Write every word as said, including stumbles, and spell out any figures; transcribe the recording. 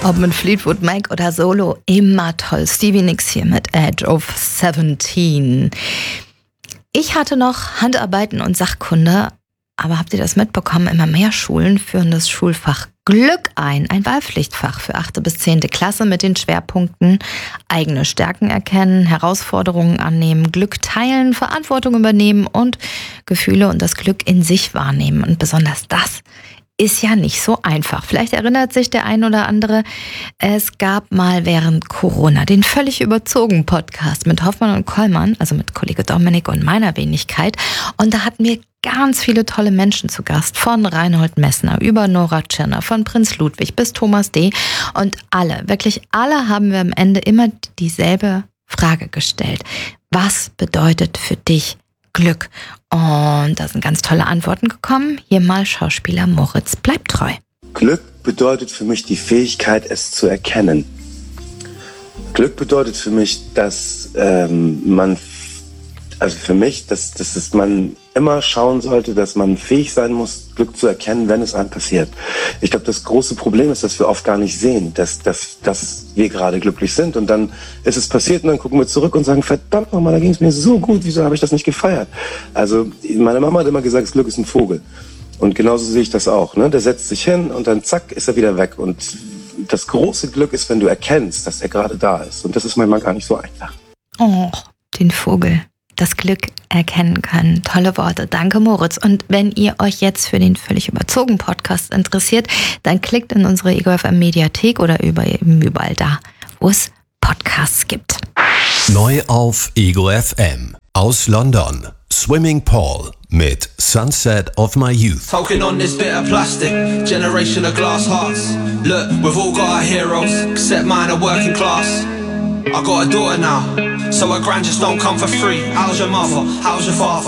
Ob mit Fleetwood Mac oder Solo, immer toll. Stevie Nicks hier mit Edge of seventeen. Ich hatte noch Handarbeiten und Sachkunde, aber habt ihr das mitbekommen? Immer mehr Schulen führen das Schulfach Glück ein, ein Wahlpflichtfach für achte bis zehnte Klasse mit den Schwerpunkten eigene Stärken erkennen, Herausforderungen annehmen, Glück teilen, Verantwortung übernehmen und Gefühle und das Glück in sich wahrnehmen. Und besonders das ist ja nicht so einfach. Vielleicht erinnert sich der ein oder andere, es gab mal während Corona den völlig überzogen Podcast mit Hoffmann und Kollmann, also mit Kollege Dominik und meiner Wenigkeit. Und da hatten wir ganz viele tolle Menschen zu Gast, von Reinhold Messner über Nora Tschirner, von Prinz Ludwig bis Thomas D. Und alle, wirklich alle haben wir am Ende immer dieselbe Frage gestellt. Was bedeutet für dich Glück? Und da sind ganz tolle Antworten gekommen. Hier mal Schauspieler Moritz Bleibtreu. Glück bedeutet für mich die Fähigkeit, es zu erkennen. Glück bedeutet für mich, dass ähm, man, also für mich, dass, dass, dass man immer schauen sollte, dass man fähig sein muss, Glück zu erkennen, wenn es einem passiert. Ich glaube, das große Problem ist, dass wir oft gar nicht sehen, dass, dass, dass wir gerade glücklich sind. Und dann ist es passiert und dann gucken wir zurück und sagen, verdammt nochmal, da ging es mir so gut, wieso habe ich das nicht gefeiert? Also meine Mama hat immer gesagt, das Glück ist ein Vogel. Und genauso sehe ich das auch. Ne? Der setzt sich hin und dann zack, ist er wieder weg. Und das große Glück ist, wenn du erkennst, dass er gerade da ist. Und das ist manchmal gar nicht so einfach. Oh, den Vogel. Das Glück erkennen können. Tolle Worte. Danke, Moritz. Und wenn ihr euch jetzt für den völlig überzogen Podcast interessiert, dann klickt in unsere Ego F M Mediathek oder über, eben überall da, wo es Podcasts gibt. Neu auf Ego F M. Aus London. Swimming Pool mit Sunset of My Youth. Talking on this bit of plastic, generation of glass hearts. Look, we've all got our heroes, except mine are working class. I got a daughter now, so her grand just don't come for free. How's your mother? How's your father?